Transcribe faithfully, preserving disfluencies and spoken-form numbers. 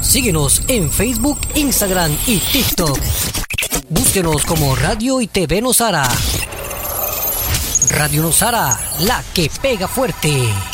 Síguenos en Facebook, Instagram y TikTok. Búsquenos como Radio y T V Nosara. Radio Nosara, la que pega fuerte.